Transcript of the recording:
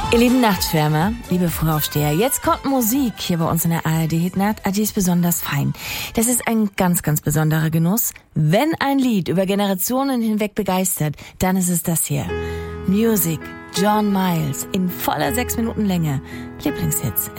Ihr lieben Nachtschwärmer, liebe Frühaufsteher, jetzt kommt Musik hier bei uns in der ARD Hitnacht. Die ist besonders fein. Das ist ein ganz, ganz besonderer Genuss. Wenn ein Lied über Generationen hinweg begeistert, dann ist es das hier. Music, John Miles, in voller 6 Minuten Länge. Lieblingshits